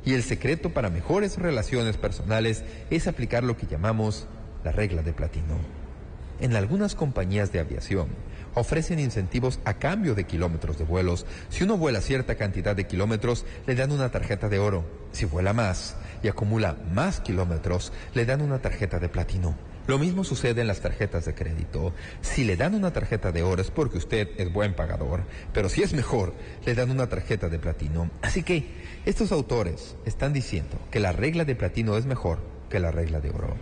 Y el secreto para mejores relaciones personales es aplicar lo que llamamos la regla de platino. En algunas compañías de aviación ofrecen incentivos a cambio de kilómetros de vuelos. Si uno vuela cierta cantidad de kilómetros, le dan una tarjeta de oro. Si vuela más y acumula más kilómetros, le dan una tarjeta de platino. Lo mismo sucede en las tarjetas de crédito. Si le dan una tarjeta de oro es porque usted es buen pagador, pero si es mejor, le dan una tarjeta de platino. Así que estos autores están diciendo que la regla de platino es mejor que la regla de oro.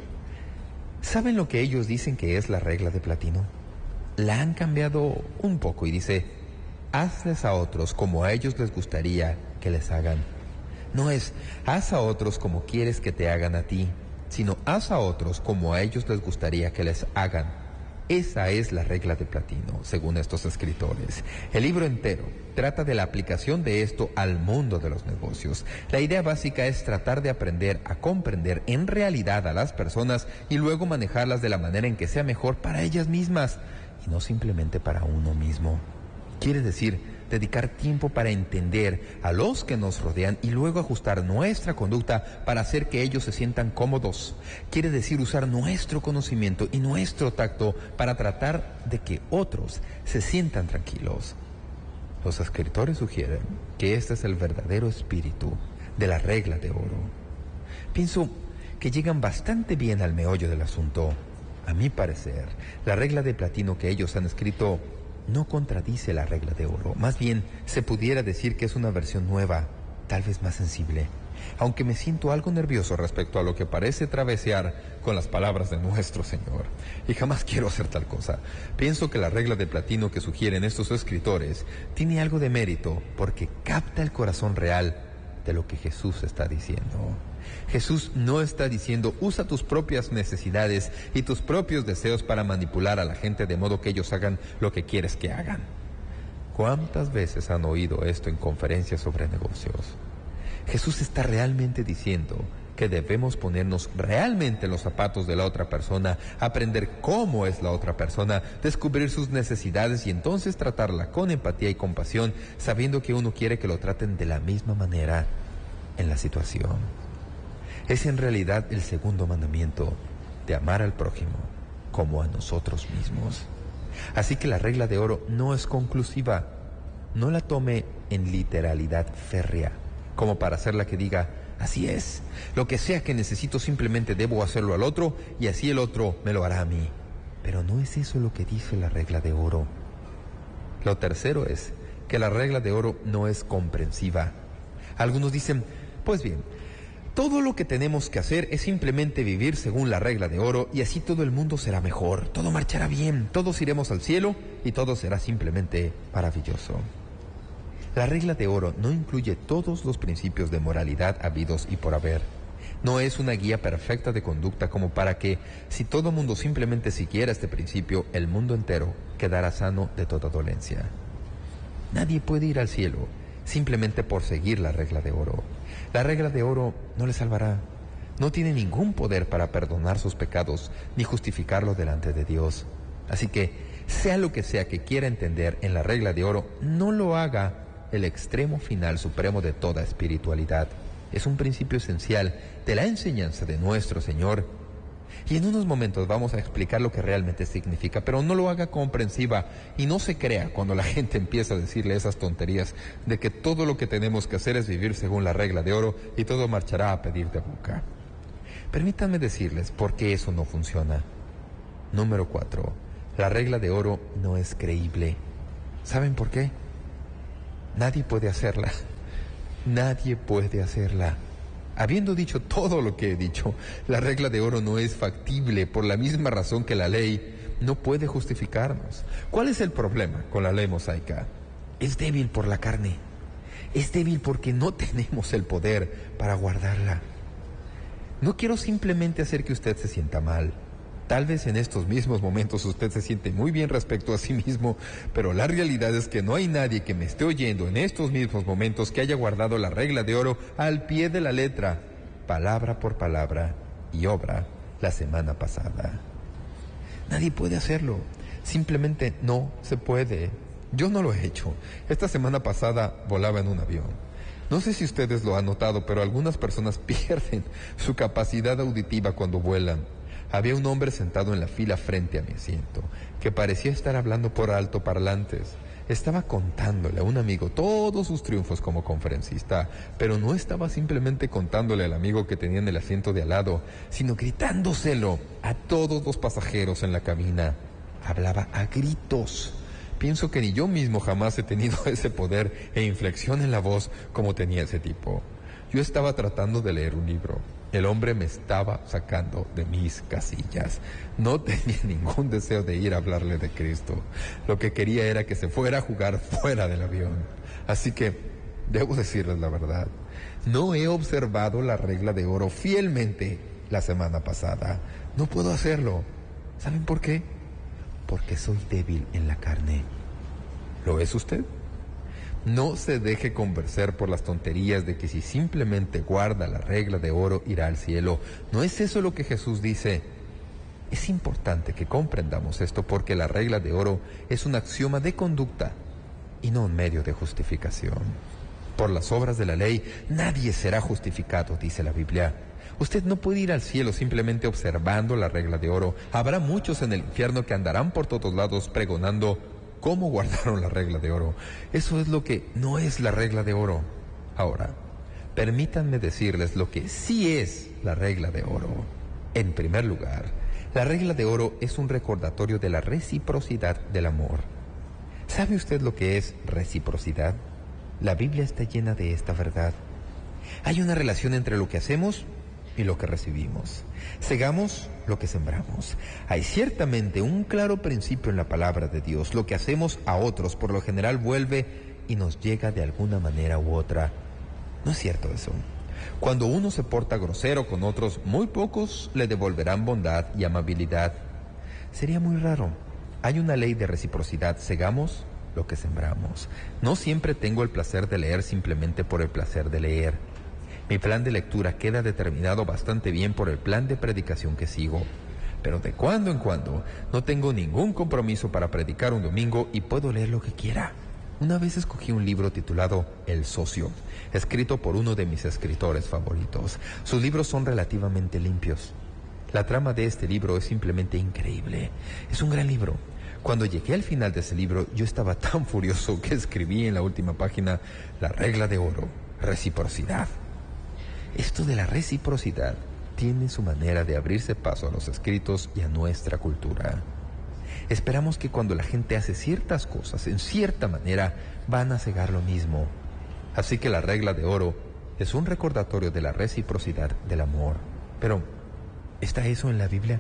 ¿Saben lo que ellos dicen que es la regla de platino? La han cambiado un poco y dice: hazles a otros como a ellos les gustaría que les hagan. No es haz a otros como quieres que te hagan a ti, sino haz a otros como a ellos les gustaría que les hagan. Esa es la regla de platino, según estos escritores. El libro entero trata de la aplicación de esto al mundo de los negocios. La idea básica es tratar de aprender a comprender en realidad a las personas y luego manejarlas de la manera en que sea mejor para ellas mismas y no simplemente para uno mismo. Quiere decir dedicar tiempo para entender a los que nos rodean y luego ajustar nuestra conducta para hacer que ellos se sientan cómodos. Quiere decir usar nuestro conocimiento y nuestro tacto para tratar de que otros se sientan tranquilos. Los escritores sugieren que este es el verdadero espíritu de la regla de oro. Pienso que llegan bastante bien al meollo del asunto. A mi parecer, la regla de platino que ellos han escrito no contradice la regla de oro. Más bien, se pudiera decir que es una versión nueva, tal vez más sensible. Aunque me siento algo nervioso respecto a lo que parece travesear con las palabras de nuestro Señor. Y jamás quiero hacer tal cosa. Pienso que la regla de platino que sugieren estos escritores tiene algo de mérito porque capta el corazón real de lo que Jesús está diciendo. Jesús no está diciendo usa tus propias necesidades y tus propios deseos para manipular a la gente de modo que ellos hagan lo que quieres que hagan. ¿Cuántas veces han oído esto en conferencias sobre negocios? Jesús está realmente diciendo que debemos ponernos realmente en los zapatos de la otra persona, aprender cómo es la otra persona, descubrir sus necesidades y entonces tratarla con empatía y compasión, sabiendo que uno quiere que lo traten de la misma manera en la situación. Es en realidad el segundo mandamiento de amar al prójimo como a nosotros mismos. Así que la regla de oro no es conclusiva. No la tome en literalidad férrea, como para hacerla que diga, así es, lo que sea que necesito simplemente debo hacerlo al otro y así el otro me lo hará a mí. Pero no es eso lo que dice la regla de oro. Lo tercero es que la regla de oro no es comprensiva. Algunos dicen, pues bien, todo lo que tenemos que hacer es simplemente vivir según la regla de oro y así todo el mundo será mejor, todo marchará bien, todos iremos al cielo y todo será simplemente maravilloso. La regla de oro no incluye todos los principios de moralidad habidos y por haber. No es una guía perfecta de conducta como para que, si todo mundo simplemente siguiera este principio, el mundo entero quedará sano de toda dolencia. Nadie puede ir al cielo simplemente por seguir la regla de oro. La regla de oro no le salvará. No tiene ningún poder para perdonar sus pecados ni justificarlos delante de Dios. Así que, sea lo que sea que quiera entender en la regla de oro, no lo haga el extremo final supremo de toda espiritualidad. Es un principio esencial de la enseñanza de nuestro Señor. Y en unos momentos vamos a explicar lo que realmente significa, pero no lo haga comprensiva y no se crea cuando la gente empieza a decirle esas tonterías de que todo lo que tenemos que hacer es vivir según la regla de oro y todo marchará a pedir de boca. Permítanme decirles por qué eso no funciona. Número 4. La regla de oro no es creíble. ¿Saben por qué? Nadie puede hacerla. Nadie puede hacerla. Habiendo dicho todo lo que he dicho, la regla de oro no es factible por la misma razón que la ley no puede justificarnos. ¿Cuál es el problema con la ley mosaica? Es débil por la carne. Es débil porque no tenemos el poder para guardarla. No quiero simplemente hacer que usted se sienta mal. Tal vez en estos mismos momentos usted se siente muy bien respecto a sí mismo, pero la realidad es que no hay nadie que me esté oyendo en estos mismos momentos que haya guardado la regla de oro al pie de la letra, palabra por palabra y obra la semana pasada. Nadie puede hacerlo. Simplemente no se puede. Yo no lo he hecho. Esta semana pasada volaba en un avión. No sé si ustedes lo han notado, pero algunas personas pierden su capacidad auditiva cuando vuelan. Había un hombre sentado en la fila frente a mi asiento, que parecía estar hablando por altoparlantes. Estaba contándole a un amigo todos sus triunfos como conferencista, pero no estaba simplemente contándole al amigo que tenía en el asiento de al lado, sino gritándoselo a todos los pasajeros en la cabina. Hablaba a gritos. Pienso que ni yo mismo jamás he tenido ese poder e inflexión en la voz como tenía ese tipo. Yo estaba tratando de leer un libro. El hombre me estaba sacando de mis casillas. No tenía ningún deseo de ir a hablarle de Cristo. Lo que quería era que se fuera a jugar fuera del avión. Así que, debo decirles la verdad, no he observado la regla de oro fielmente la semana pasada. No puedo hacerlo. ¿Saben por qué? Porque soy débil en la carne. ¿Lo es usted? No se deje convencer por las tonterías de que si simplemente guarda la regla de oro irá al cielo. No es eso lo que Jesús dice. Es importante que comprendamos esto porque la regla de oro es un axioma de conducta y no un medio de justificación. Por las obras de la ley nadie será justificado, dice la Biblia. Usted no puede ir al cielo simplemente observando la regla de oro. Habrá muchos en el infierno que andarán por todos lados pregonando cómo guardaron la regla de oro. Eso es lo que no es la regla de oro. Ahora, permítanme decirles lo que sí es la regla de oro. En primer lugar, la regla de oro es un recordatorio de la reciprocidad del amor. ¿Sabe usted lo que es reciprocidad? La Biblia está llena de esta verdad. Hay una relación entre lo que hacemos y lo que recibimos. Segamos lo que sembramos. Hay ciertamente un claro principio en la palabra de Dios. Lo que hacemos a otros por lo general vuelve y nos llega de alguna manera u otra. ¿No es cierto eso? Cuando uno se porta grosero con otros, muy pocos le devolverán bondad y amabilidad. Sería muy raro. Hay una ley de reciprocidad. Segamos lo que sembramos. No siempre tengo el placer de leer simplemente por el placer de leer. Mi plan de lectura queda determinado bastante bien por el plan de predicación que sigo. Pero de cuando en cuando no tengo ningún compromiso para predicar un domingo y puedo leer lo que quiera. Una vez escogí un libro titulado El Socio, escrito por uno de mis escritores favoritos. Sus libros son relativamente limpios. La trama de este libro es simplemente increíble. Es un gran libro. Cuando llegué al final de ese libro, yo estaba tan furioso que escribí en la última página la regla de oro, reciprocidad. Esto de la reciprocidad tiene su manera de abrirse paso a los escritos y a nuestra cultura. Esperamos que cuando la gente hace ciertas cosas en cierta manera, van a cegar lo mismo. Así que la regla de oro es un recordatorio de la reciprocidad del amor. Pero, ¿está eso en la Biblia?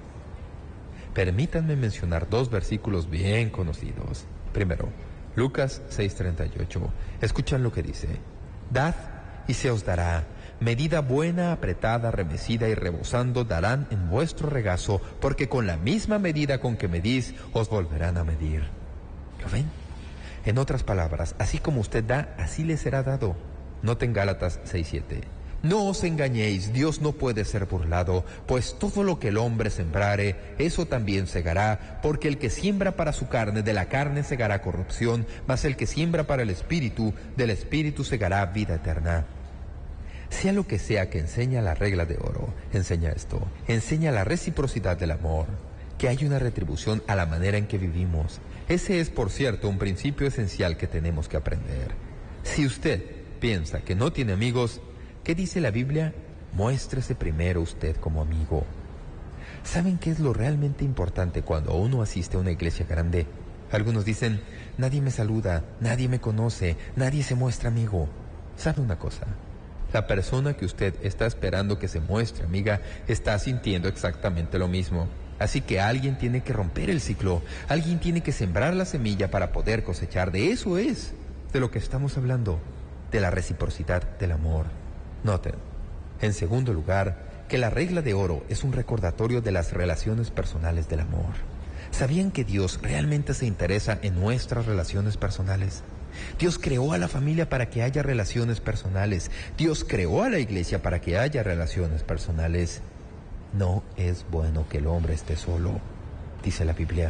Permítanme mencionar dos versículos bien conocidos. Primero, Lucas 6:38. Escuchan lo que dice. Dad y se os dará. Medida buena, apretada, remecida y rebosando darán en vuestro regazo, porque con la misma medida con que medís, os volverán a medir. ¿Lo ven? En otras palabras, así como usted da, así le será dado. Noten Gálatas 6:7. No os engañéis, Dios no puede ser burlado, pues todo lo que el hombre sembrare, eso también segará, porque el que siembra para su carne, de la carne segará corrupción, mas el que siembra para el espíritu, del espíritu segará vida eterna. Sea lo que sea que enseña la regla de oro, enseña esto. Enseña la reciprocidad del amor, que hay una retribución a la manera en que vivimos. Ese es, por cierto, un principio esencial que tenemos que aprender. Si usted piensa que no tiene amigos, ¿qué dice la Biblia? Muéstrese primero usted como amigo. ¿Saben qué es lo realmente importante cuando uno asiste a una iglesia grande? Algunos dicen, nadie me saluda, nadie me conoce, nadie se muestra amigo. ¿Sabe una cosa? La persona que usted está esperando que se muestre amiga está sintiendo exactamente lo mismo. Así que alguien tiene que romper el ciclo, alguien tiene que sembrar la semilla para poder cosechar. De eso es de lo que estamos hablando, de la reciprocidad del amor. Noten, en segundo lugar, que la regla de oro es un recordatorio de las relaciones personales del amor. ¿Sabían que Dios realmente se interesa en nuestras relaciones personales? Dios creó a la familia para que haya relaciones personales. Dios creó a la iglesia para que haya relaciones personales. No es bueno que el hombre esté solo, dice la Biblia.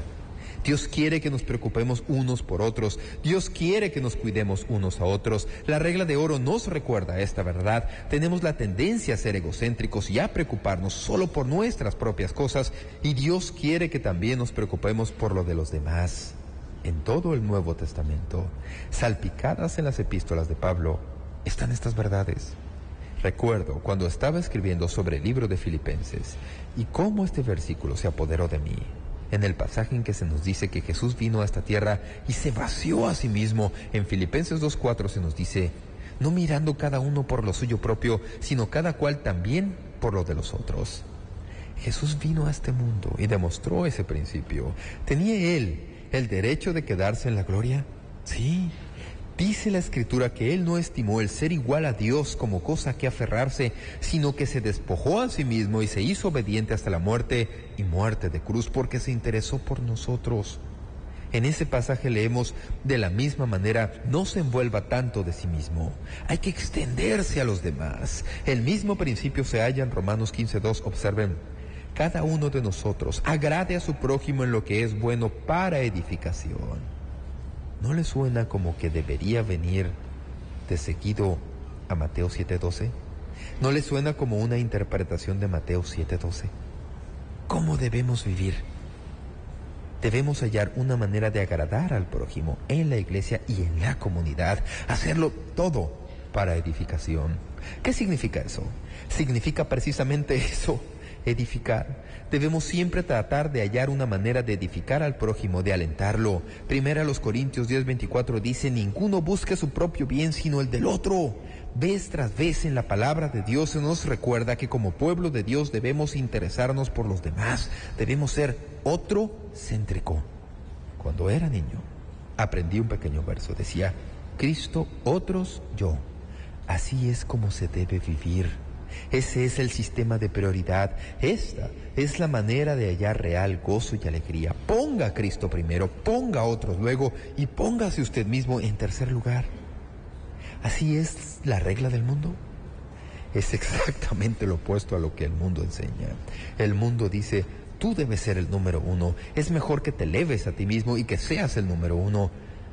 Dios quiere que nos preocupemos unos por otros. Dios quiere que nos cuidemos unos a otros. La regla de oro nos recuerda esta verdad. Tenemos la tendencia a ser egocéntricos y a preocuparnos solo por nuestras propias cosas, y Dios quiere que también nos preocupemos por lo de los demás. En todo el Nuevo Testamento, salpicadas en las epístolas de Pablo, están estas verdades. Recuerdo cuando estaba escribiendo sobre el libro de Filipenses y cómo este versículo se apoderó de mí. En el pasaje en que se nos dice que Jesús vino a esta tierra y se vació a sí mismo, en Filipenses 2:4 se nos dice: no mirando cada uno por lo suyo propio, sino cada cual también por lo de los otros. Jesús vino a este mundo y demostró ese principio. ¿Tenía Él el derecho de quedarse en la gloria? Sí. Dice la Escritura que Él no estimó el ser igual a Dios como cosa que aferrarse, sino que se despojó a sí mismo y se hizo obediente hasta la muerte, y muerte de cruz, porque se interesó por nosotros. En ese pasaje leemos: de la misma manera, no se envuelva tanto de sí mismo. Hay que extenderse a los demás. El mismo principio se halla en Romanos 15:2. Observen: cada uno de nosotros agrade a su prójimo en lo que es bueno para edificación. ¿No le suena como que debería venir de seguido a Mateo 7:12? ¿No le suena como una interpretación de Mateo 7:12? ¿Cómo debemos vivir? Debemos hallar una manera de agradar al prójimo en la iglesia y en la comunidad, hacerlo todo para edificación. ¿Qué significa eso? Significa precisamente eso: edificar. Debemos siempre tratar de hallar una manera de edificar al prójimo, de alentarlo. Primera a los Corintios 10:24 dice: ninguno busque su propio bien, sino el del otro. Vez tras vez en la palabra de Dios se nos recuerda que como pueblo de Dios debemos interesarnos por los demás. Debemos ser otrocéntrico. Cuando era niño, aprendí un pequeño verso. Decía: Cristo, otros, yo. Así es como se debe vivir. Ese es el sistema de prioridad. Esta es la manera de hallar real gozo y alegría. Ponga a Cristo primero, ponga a otros luego, y póngase usted mismo en tercer lugar. ¿Así es la regla del mundo? Es exactamente lo opuesto a lo que el mundo enseña. El mundo dice: tú debes ser el número uno. Es mejor que te eleves a ti mismo y que seas el número uno.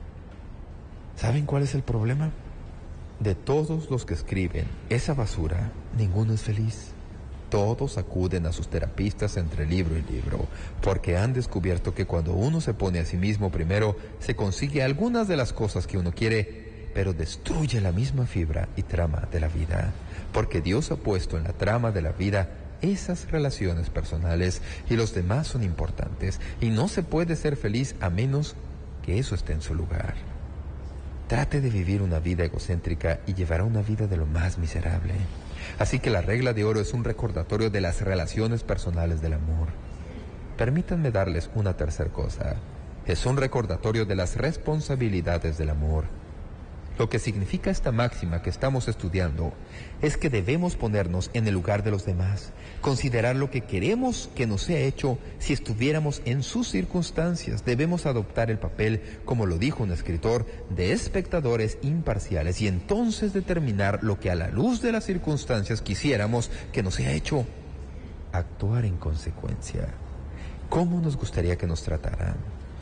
¿Saben cuál es el problema? De todos los que escriben esa basura, ninguno es feliz. Todos acuden a sus terapistas entre libro y libro, porque han descubierto que cuando uno se pone a sí mismo primero, se consigue algunas de las cosas que uno quiere, pero destruye la misma fibra y trama de la vida, porque Dios ha puesto en la trama de la vida esas relaciones personales, y los demás son importantes, y no se puede ser feliz a menos que eso esté en su lugar. Trate de vivir una vida egocéntrica y llevará una vida de lo más miserable. Así que la regla de oro es un recordatorio de las relaciones personales del amor. Permítanme darles una tercera cosa. Es un recordatorio de las responsabilidades del amor. Lo que significa esta máxima que estamos estudiando es que debemos ponernos en el lugar de los demás, considerar lo que queremos que nos sea hecho si estuviéramos en sus circunstancias. Debemos adoptar el papel, como lo dijo un escritor, de espectadores imparciales, y entonces determinar lo que a la luz de las circunstancias quisiéramos que nos sea hecho. Actuar en consecuencia. ¿Cómo nos gustaría que nos trataran?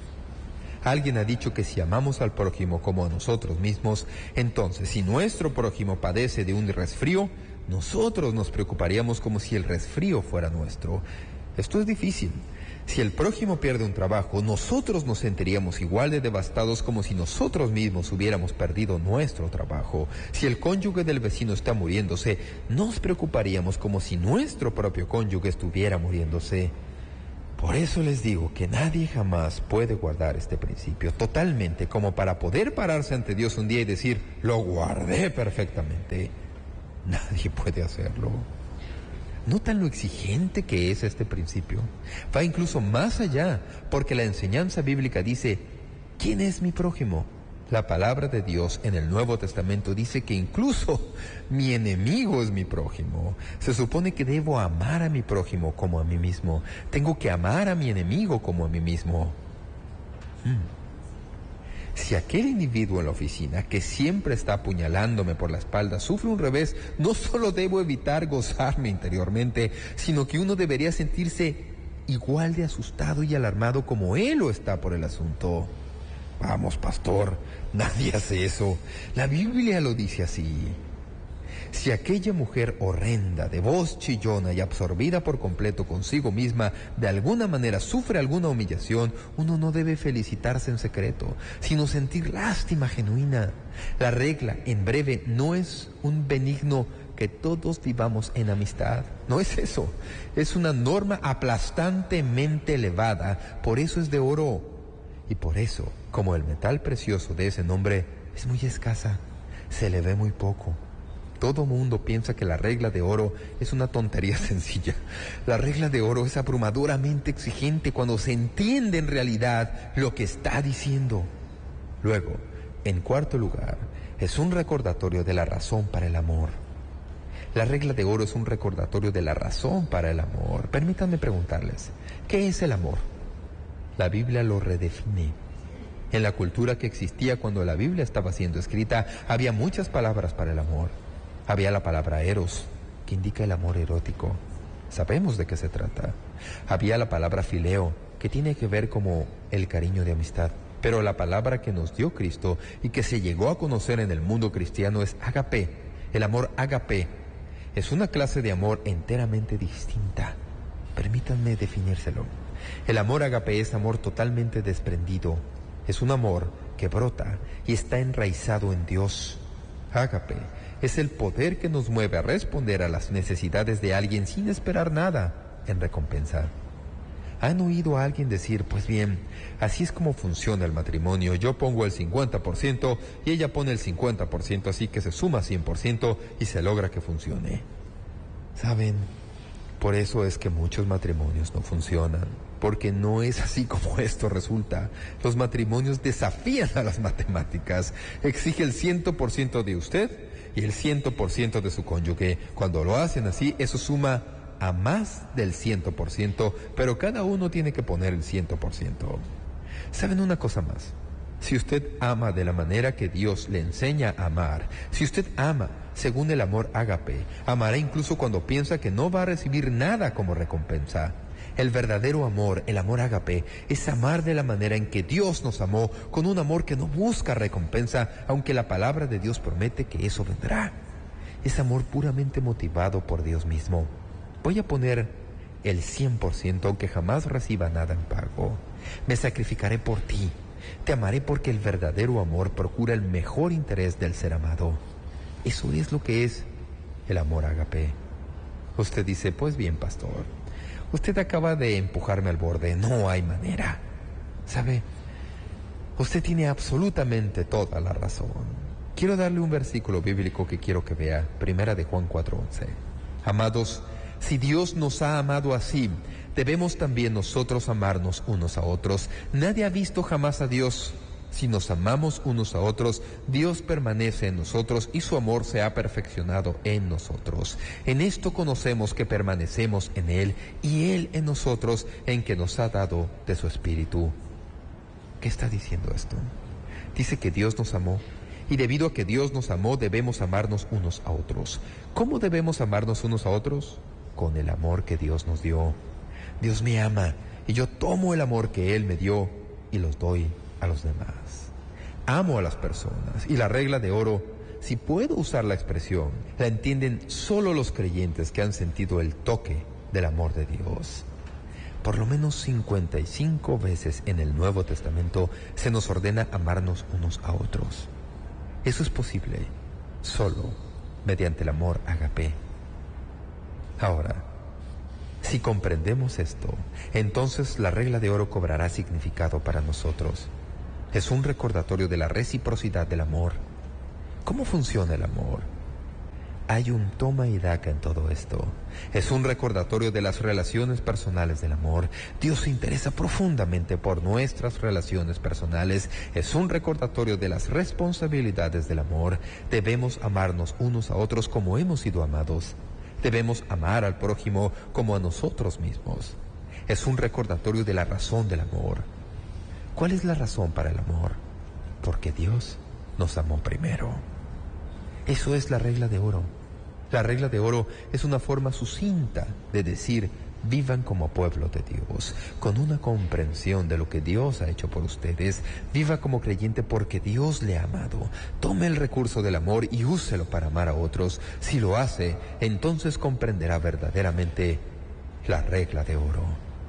Alguien ha dicho que si amamos al prójimo como a nosotros mismos, entonces si nuestro prójimo padece de un resfrío, nosotros nos preocuparíamos como si el resfrío fuera nuestro. Esto es difícil. Si el prójimo pierde un trabajo, nosotros nos sentiríamos igual de devastados como si nosotros mismos hubiéramos perdido nuestro trabajo. Si el cónyuge del vecino está muriéndose, nos preocuparíamos como si nuestro propio cónyuge estuviera muriéndose. Por eso les digo que nadie jamás puede guardar este principio totalmente, como para poder pararse ante Dios un día y decir: lo guardé perfectamente. Nadie puede hacerlo. ¿Notan lo exigente que es este principio? Va incluso más allá, porque la enseñanza bíblica dice: ¿quién es mi prójimo? La palabra de Dios en el Nuevo Testamento dice que incluso mi enemigo es mi prójimo. Se supone que debo amar a mi prójimo como a mí mismo. Tengo que amar a mi enemigo como a mí mismo. Si aquel individuo en la oficina que siempre está apuñalándome por la espalda sufre un revés, no solo debo evitar gozarme interiormente, sino que uno debería sentirse igual de asustado y alarmado como él lo está por el asunto. Vamos, pastor, nadie hace eso. La Biblia lo dice así. Si aquella mujer horrenda, de voz chillona y absorbida por completo consigo misma, de alguna manera sufre alguna humillación, uno no debe felicitarse en secreto, sino sentir lástima genuina. La regla, en breve, no es un benigno que todos vivamos en amistad. No es eso. Es una norma aplastantemente elevada. Por eso es de oro. Y por eso, como el metal precioso de ese nombre es muy escasa, se le ve muy poco. Todo mundo piensa que la regla de oro es una tontería sencilla. La regla de oro es abrumadoramente exigente cuando se entiende en realidad lo que está diciendo. Luego, en cuarto lugar, es un recordatorio de la razón para el amor. La regla de oro es un recordatorio de la razón para el amor. Permítanme preguntarles, ¿qué es el amor? La Biblia lo redefine. En la cultura que existía cuando la Biblia estaba siendo escrita, había muchas palabras para el amor. Había la palabra eros, que indica el amor erótico. Sabemos de qué se trata. Había la palabra fileo, que tiene que ver como el cariño de amistad. Pero la palabra que nos dio Cristo y que se llegó a conocer en el mundo cristiano es agape. El amor agape es una clase de amor enteramente distinta. Permítanme definírselo. El amor agape es amor totalmente desprendido. Es un amor que brota y está enraizado en Dios. Ágape es el poder que nos mueve a responder a las necesidades de alguien sin esperar nada en recompensa. ¿Han oído a alguien decir, pues bien, así es como funciona el matrimonio? Yo pongo el 50% y ella pone el 50%, así que se suma 100% y se logra que funcione. ¿Saben? Por eso es que muchos matrimonios no funcionan, porque no es así como esto resulta. Los matrimonios desafían a las matemáticas, exige el 100% de usted y el 100% de su cónyuge. Cuando lo hacen así, eso suma a más del 100%, pero cada uno tiene que poner el 100%. ¿Saben una cosa más? Si usted ama de la manera que Dios le enseña a amar, si usted ama según el amor ágape, amará incluso cuando piensa que no va a recibir nada como recompensa. El verdadero amor, el amor ágape, es amar de la manera en que Dios nos amó, con un amor que no busca recompensa, aunque la palabra de Dios promete que eso vendrá. Es amor puramente motivado por Dios mismo. Voy a poner el 100% aunque jamás reciba nada en pago. Me sacrificaré por ti. Te amaré porque el verdadero amor procura el mejor interés del ser amado. Eso es lo que es el amor ágape. Usted dice, pues bien, pastor, usted acaba de empujarme al borde. No hay manera. ¿Sabe? Usted tiene absolutamente toda la razón. Quiero darle un versículo bíblico que quiero que vea. Primera de Juan 4:11. Amados, si Dios nos ha amado así, debemos también nosotros amarnos unos a otros. Nadie ha visto jamás a Dios. Si nos amamos unos a otros, Dios permanece en nosotros y su amor se ha perfeccionado en nosotros. En esto conocemos que permanecemos en Él y Él en nosotros, en que nos ha dado de su Espíritu. ¿Qué está diciendo esto? Dice que Dios nos amó. Y debido a que Dios nos amó, debemos amarnos unos a otros. ¿Cómo debemos amarnos unos a otros? Con el amor que Dios nos dio. Dios me ama y yo tomo el amor que Él me dio y los doy a los demás. Amo a las personas y la regla de oro, si puedo usar la expresión, la entienden solo los creyentes que han sentido el toque del amor de Dios. Por lo menos 55 veces en el Nuevo Testamento se nos ordena amarnos unos a otros. Eso es posible solo mediante el amor ágape. Ahora, si comprendemos esto, entonces la regla de oro cobrará significado para nosotros. Es un recordatorio de la reciprocidad del amor. ¿Cómo funciona el amor? Hay un toma y daca en todo esto. Es un recordatorio de las relaciones personales del amor. Dios se interesa profundamente por nuestras relaciones personales. Es un recordatorio de las responsabilidades del amor. Debemos amarnos unos a otros como hemos sido amados. Debemos amar al prójimo como a nosotros mismos. Es un recordatorio de la razón del amor. ¿Cuál es la razón para el amor? Porque Dios nos amó primero. Eso es la regla de oro. La regla de oro es una forma sucinta de decir Vivan como pueblo de Dios, con una comprensión de lo que Dios ha hecho por ustedes. Viva como creyente porque Dios le ha amado. Tome el recurso del amor y úselo para amar a otros. Si lo hace, entonces comprenderá verdaderamente la regla de oro.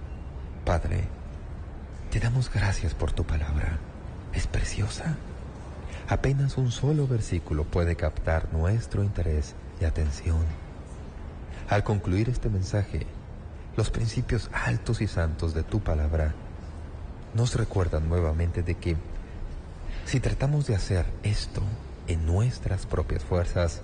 Padre, te damos gracias por tu palabra. Es preciosa. Apenas un solo versículo puede captar nuestro interés y atención. Al concluir este mensaje, los principios altos y santos de tu palabra nos recuerdan nuevamente de que si tratamos de hacer esto en nuestras propias fuerzas,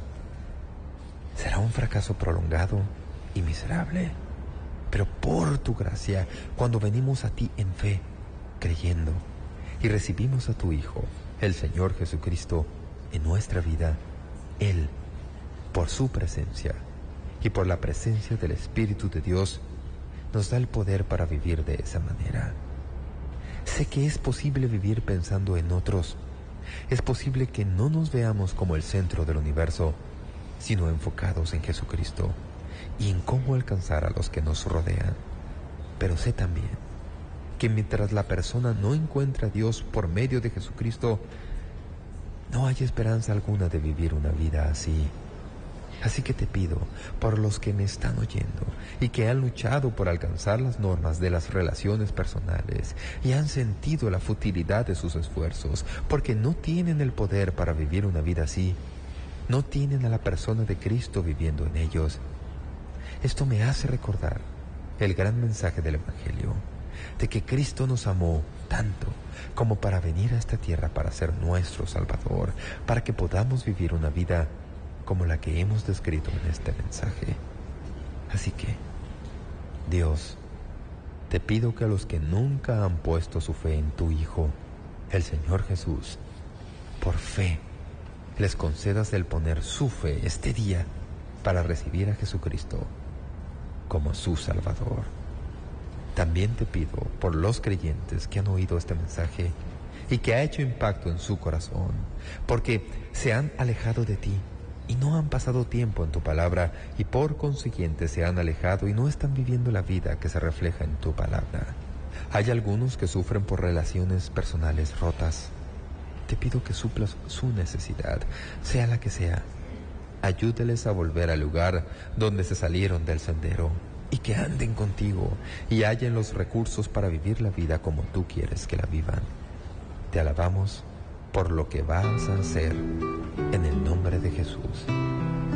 será un fracaso prolongado y miserable. Pero por tu gracia, cuando venimos a ti en fe, creyendo, y recibimos a tu Hijo, el Señor Jesucristo, en nuestra vida, Él, por su presencia y por la presencia del Espíritu de Dios, nos da el poder para vivir de esa manera. Sé que es posible vivir pensando en otros. Es posible que no nos veamos como el centro del universo, sino enfocados en Jesucristo y en cómo alcanzar a los que nos rodean. Pero sé también que mientras la persona no encuentra a Dios por medio de Jesucristo, no hay esperanza alguna de vivir una vida así. Así que te pido por los que me están oyendo y que han luchado por alcanzar las normas de las relaciones personales y han sentido la futilidad de sus esfuerzos porque no tienen el poder para vivir una vida así, no tienen a la persona de Cristo viviendo en ellos. Esto me hace recordar el gran mensaje del Evangelio, de que Cristo nos amó tanto como para venir a esta tierra para ser nuestro Salvador, para que podamos vivir una vida como la que hemos descrito en este mensaje. Así que, Dios, te pido que a los que nunca han puesto su fe en tu Hijo, el Señor Jesús, por fe, les concedas el poner su fe este día para recibir a Jesucristo como su Salvador. También te pido por los creyentes que han oído este mensaje y que ha hecho impacto en su corazón, porque se han alejado de ti y no han pasado tiempo en tu palabra y por consiguiente se han alejado y no están viviendo la vida que se refleja en tu palabra. Hay algunos que sufren por relaciones personales rotas. Te pido que suplas su necesidad, sea la que sea. Ayúdeles a volver al lugar donde se salieron del sendero y que anden contigo y hallen los recursos para vivir la vida como tú quieres que la vivan. Te alabamos por lo que vas a hacer en el nombre de Jesús.